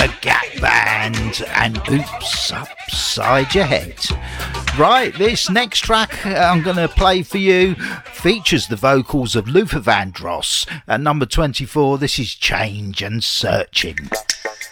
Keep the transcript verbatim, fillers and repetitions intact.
the Gap Band and Oops Upside Your Head. Right, this next track I'm going to play for you features the vocals of Luther Vandross. At number twenty-four, this is Change and Searching.